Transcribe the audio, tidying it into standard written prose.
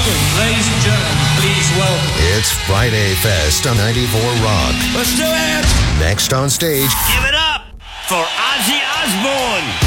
welcome, ladies and gentlemen, please welcome. It's Friday Fest on 94 Rock. Let's do it! Next on stage, Give it up for Ozzy Osbourne.